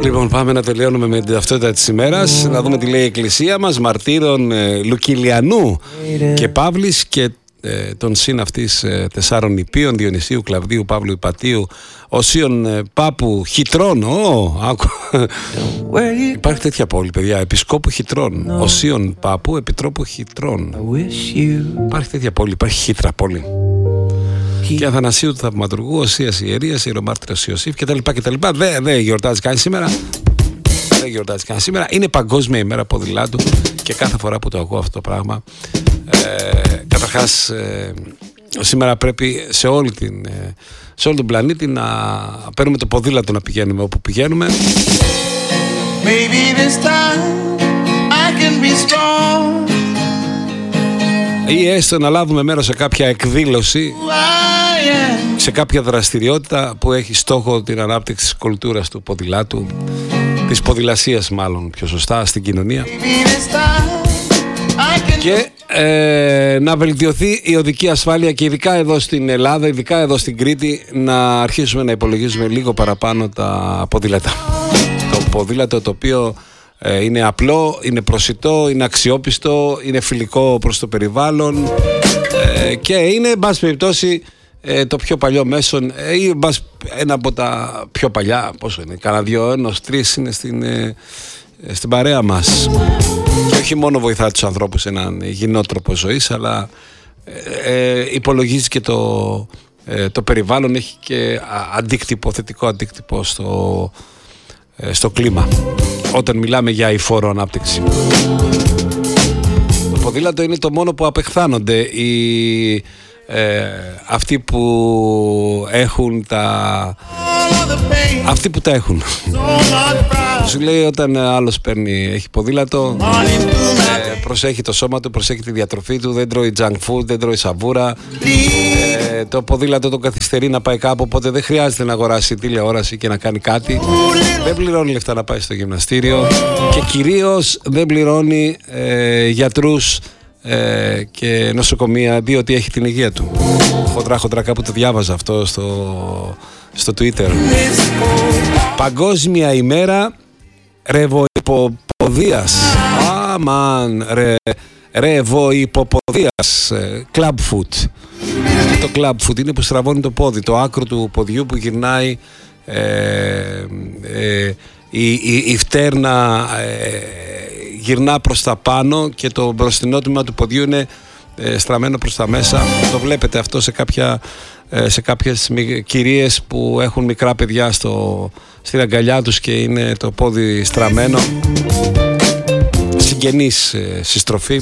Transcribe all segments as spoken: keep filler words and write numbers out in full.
Λοιπόν, πάμε να τελειώνουμε με την ταυτότητα της ημέρας. Να δούμε τι λέει η Εκκλησία μας. Μαρτύρων ε, Λουκυλιανού και Παύλης και ε, των συν αυτής ε, τεσσάρων υπείων, Διονυσίου, Κλαβδίου, Παύλου, Υπατίου, Οσίων, ε, Πάπου, Χιτρών. Ω, άκου. Υπάρχει τέτοια πόλη, παιδιά. Επισκόπου Χιτρών. Οσίων, Πάπου, Επιτρόπου Χιτρών. Υπάρχει τέτοια πόλη. Υπάρχει Χίτρα πόλη. Και Αθανασίου του Θαυματουργού, Οσίας Ιερίας, Ιερομάρτυρος Ιωσήφ κτλ. κτλ. Δεν δε γιορτάζει καν σήμερα. Δεν γιορτάζει καν σήμερα. Είναι Παγκόσμια ημέρα ποδηλάτου και κάθε φορά που το ακούω αυτό το πράγμα, ε, καταρχάς ε, σήμερα πρέπει σε, όλη την, ε, σε όλο τον πλανήτη να παίρνουμε το ποδήλατο να πηγαίνουμε όπου πηγαίνουμε. Maybe this time I can be strong. Ή έστω να λάβουμε μέρος σε κάποια εκδήλωση, σε κάποια δραστηριότητα που έχει στόχο την ανάπτυξη της κουλτούρας του ποδηλάτου, της ποδηλασίας μάλλον πιο σωστά στην κοινωνία, και ε, να βελτιωθεί η οδική ασφάλεια και ειδικά εδώ στην Ελλάδα, ειδικά εδώ στην Κρήτη, να αρχίσουμε να υπολογίζουμε λίγο παραπάνω τα ποδήλατα. Το ποδήλατο το οποίο ε, είναι απλό, είναι προσιτό, είναι αξιόπιστο, είναι φιλικό προς το περιβάλλον ε, και είναι, εν πάση περιπτώσει, ε, το πιο παλιό μέσον ε, ή μπας, ένα από τα πιο παλιά, πόσο είναι, κάνα δύο, ένας, τρεις είναι στην, ε, στην παρέα μας. Και όχι μόνο βοηθά τους ανθρώπους σε έναν υγιεινό τρόπο ζωής, αλλά ε, ε, υπολογίζει και το, ε, το περιβάλλον, έχει και αντίκτυπο, θετικό αντίκτυπο στο, ε, στο κλίμα, όταν μιλάμε για αηφόρο ανάπτυξη. Το ποδήλατο είναι το μόνο που απεχθάνονται οι, ε, αυτοί που έχουν τα αυτοί που τα έχουν. Σου λέει, όταν άλλος παίρνει, έχει ποδήλατο, ε, προσέχει το σώμα του, προσέχει τη διατροφή του, δεν τρώει junk food, δεν τρώει σαβούρα, ε, το ποδήλατο το καθυστερεί να πάει κάπου, οπότε δεν χρειάζεται να αγοράσει τηλεόραση και να κάνει κάτι, δεν πληρώνει λεφτά να πάει στο γυμναστήριο και κυρίως δεν πληρώνει ε, γιατρούς ε, και νοσοκομεία, διότι έχει την υγεία του. Χοντρά χοντρά κάπου το διάβαζα αυτό στο, στο Twitter. Παγκόσμια ημέρα ρεβοϊποποδίας. Αμαν, ρε, ρεβοϊποποδίας. Club foot. Το club foot είναι που στραβώνει το πόδι, το άκρο του ποδιού που γυρνάει, ε, ε, η, η, η φτέρνα ε, γυρνά προς τα πάνω και το μπροστινό τμήμα του ποδιού είναι ε, στραμμένο προς τα μέσα. Το βλέπετε αυτό σε κάποια... σε κάποιες κυρίες που έχουν μικρά παιδιά στο, στην αγκαλιά τους και είναι το πόδι στραμμένο, συγγενής ε, συστροφή,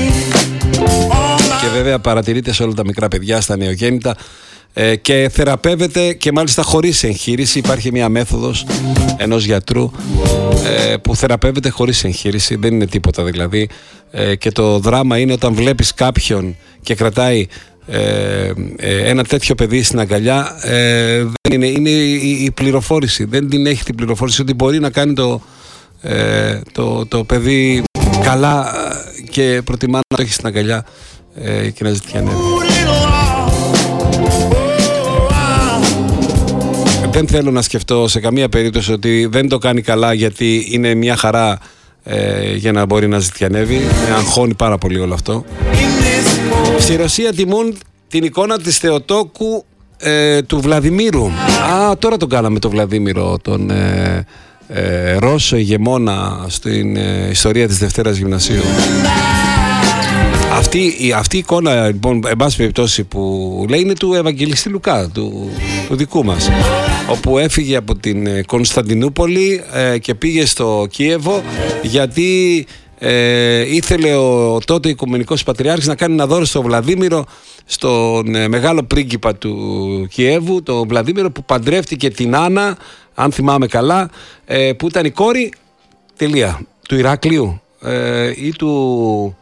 και βέβαια παρατηρείται σε όλα τα μικρά παιδιά, στα νεογέννητα, ε, και θεραπεύεται και μάλιστα χωρίς εγχείρηση. Υπάρχει μια μέθοδος ενός γιατρού ε, που θεραπεύεται χωρίς εγχείρηση, δεν είναι τίποτα δηλαδή, ε, και το δράμα είναι όταν βλέπεις κάποιον και κρατάει Ε, ε, ένα τέτοιο παιδί στην αγκαλιά, ε, δεν είναι, είναι η, η πληροφόρηση, δεν την έχει την πληροφόρηση ότι μπορεί να κάνει το, ε, το, το παιδί καλά και προτιμά να το έχει στην αγκαλιά ε, και να ζητιανεύει. Δεν θέλω να σκεφτώ σε καμία περίπτωση ότι δεν το κάνει καλά γιατί είναι μια χαρά ε, για να μπορεί να ζητιανεύει. Με αγχώνει πάρα πολύ όλο αυτό. Στη Ρωσία τιμούν την εικόνα της Θεοτόκου ε, του Βλαδιμίρου. Α, τώρα τον κάναμε τον Βλαδίμηρο, τον ε, ε, Ρώσο ηγεμόνα στην ε, ιστορία της Δευτέρας Γυμνασίου. Αυτή, η, αυτή η εικόνα, λοιπόν, εν πάση περιπτώσει, που λέει, είναι του Ευαγγελιστή Λουκά, του, του δικού μας, όπου έφυγε από την Κωνσταντινούπολη ε, και πήγε στο Κίεβο γιατί Ε, ήθελε ο τότε Οικουμενικός Πατριάρχης να κάνει ένα δώρο στο Βλαδίμηρο, στον ε, μεγάλο πρίγκιπα του Κιέβου, τον Βλαδίμηρο, που παντρεύτηκε την Άννα, αν θυμάμαι καλά, ε, που ήταν η κόρη, τελεία, του Ηράκλειου ε, ή του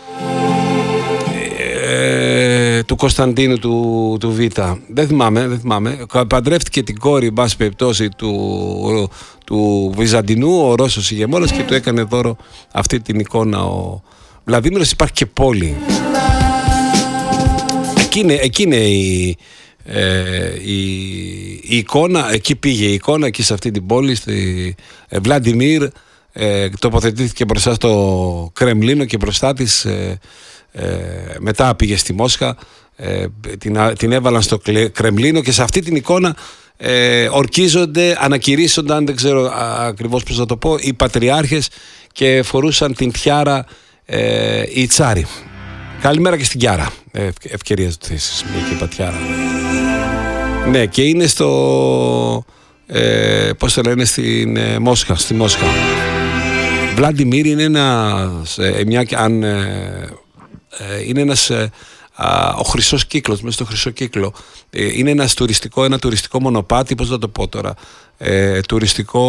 ε, του Κωνσταντίνου του, του Β. Δεν θυμάμαι, δεν θυμάμαι. Παντρεύτηκε την κόρη, εν πάση περιπτώσει, του, του Βυζαντινού, ο Ρώσος ηγεμόνας, και του έκανε δώρο αυτή την εικόνα ο Βλαδίμηρος. Υπάρχει και πόλη. Εκεί είναι, εκεί είναι η, Ε, η, η εικόνα, εκεί πήγε η εικόνα, εκεί σε αυτή την πόλη, στη ε, Βλαντιμίρ, ε, τοποθετήθηκε μπροστά στο Κρεμλίνο και μπροστά της, ε, ε, μετά πήγε στη Μόσχα, ε, την, την έβαλαν στο Κρεμλίνο και σε αυτή την εικόνα ε, ορκίζονται, ανακηρύσσονταν, δεν ξέρω α, ακριβώς πώς να το πω, οι πατριάρχες και φορούσαν την τιάρα ε, οι τσάροι. Καλημέρα και στην Κιάρα, ε, ευκαιρία του θέσης, μια και πατιάρα. Ναι, και είναι στο, ε, πώς το λένε, στην ε, Μόσχα, στη Μόσχα. Βλαντιμίρ είναι ένας, ε, μια, αν, ε, ε, είναι ένας, ε, α, ο χρυσός κύκλος, μέσα στο χρυσό κύκλο. Ε, είναι ένας τουριστικό, ένα τουριστικό μονοπάτι, πώς θα το πω τώρα, ε, τουριστικό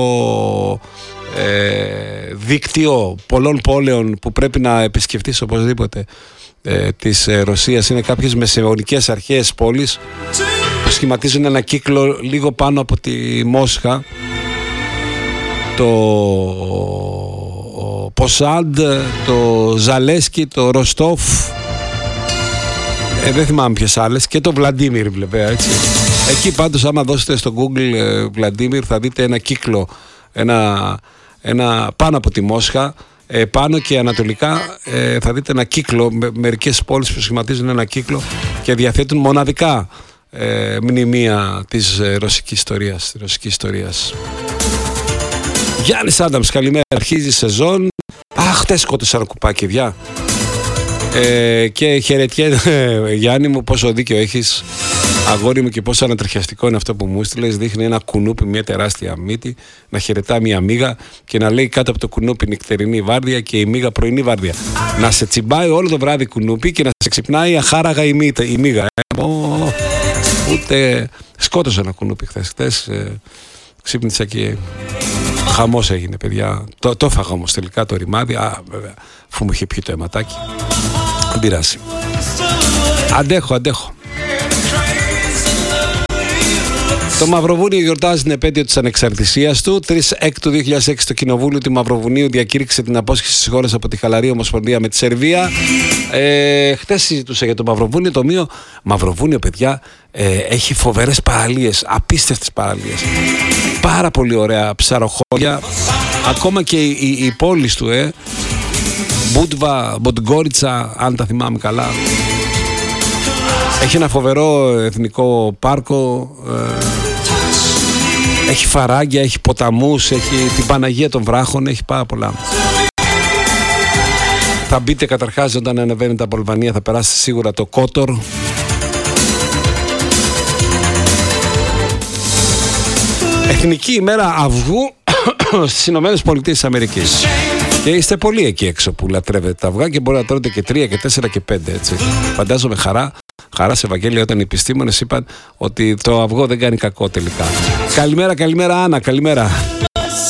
ε, δίκτυο πολλών πόλεων που πρέπει να επισκεφτείς οπωσδήποτε ε, της ε, Ρωσίας. Είναι κάποιες μεσαιωνικές αρχαίες πόλεις που σχηματίζουν ένα κύκλο λίγο πάνω από τη Μόσχα. Το Ποσάντ, το Ζαλέσκι, το Ροστόφ, ε, δεν θυμάμαι ποιες άλλες, και το Βλαντίμιρ βέβαια, έτσι. Εκεί πάντως άμα δώσετε στο Google ε, Βλαντίμιρ θα δείτε ένα κύκλο, ένα, ένα πάνω από τη Μόσχα, ε, πάνω και ανατολικά ε, θα δείτε ένα κύκλο, με, μερικές πόλεις που σχηματίζουν ένα κύκλο και διαθέτουν μοναδικά ε, μνημεία της ε, ρωσικής ιστορίας, της ρωσικής ιστορίας. Γιάννης Άνταμς, καλημέρα. Αρχίζει η σεζόν. Αχ, χτες σκότωσαν κουπάκιδια. Ε, και χαιρετιέ, Γιάννη μου, πόσο δίκιο έχεις, αγόρι μου, και πόσο ανατριχιαστικό είναι αυτό που μου έστειλες. Δείχνει ένα κουνούπι, μια τεράστια μύτη, να χαιρετά μια μύγα και να λέει κάτω από το κουνούπι νυχτερινή βάρδια και η μύγα πρωινή βάρδια. Να σε τσιμπάει όλο το βράδυ κουνούπι και να σε ξυπνάει αχάραγα η, μύτα, η μύγα. Ε, ο, ούτε σκότωσε ένα κουνούπι χθες. Χθες ε, ξύπνησα και χαμός έγινε, παιδιά. Το, το έφαγα όμως τελικά το ρημάδι. Α, βέβαια, αφού μου είχε πιει το αιματάκι. Δεν πειράζει. Αντέχω, αντέχω. Το Μαυροβούνιο γιορτάζει την επέτειο της ανεξαρτησίας του. τρεις Έκτου του δύο χιλιάδες έξι το Κοινοβούλιο του Μαυροβουνίου διακήρυξε την απόσχεση της χώρας από τη χαλαρή ομοσπονδία με τη Σερβία. Ε, χτες συζητούσα για το Μαυροβούνιο. Το οποίο Μαυροβούνιο, παιδιά, ε, έχει φοβερές παραλίες, απίστευτες παραλίες. Πάρα πολύ ωραία ψαροχώρια. Ακόμα και οι, οι, οι πόλεις του, ε, Μπούντβα, Μποντγκόριτσα, αν τα θυμάμαι καλά. Έχει ένα φοβερό εθνικό πάρκο, ε, έχει φαράγγια, έχει ποταμούς, έχει την Παναγία των Βράχων, έχει πάρα πολλά. Θα μπείτε καταρχάς όταν ανεβαίνετε από Αλβανία, θα περάσετε σίγουρα το Κότορ. Εθνική ημέρα αυγού στις Ηνωμένες Πολιτείες της Αμερικής. Και είστε πολλοί εκεί έξω που λατρεύετε τα αυγά και μπορεί να τρώτε και τρία και τέσσερα και πέντε, έτσι. Φαντάζομαι χαρά, χαρά σε Ευαγγέλιο όταν οι επιστήμονες είπαν ότι το αυγό δεν κάνει κακό τελικά. Καλημέρα, καλημέρα Άννα, καλημέρα.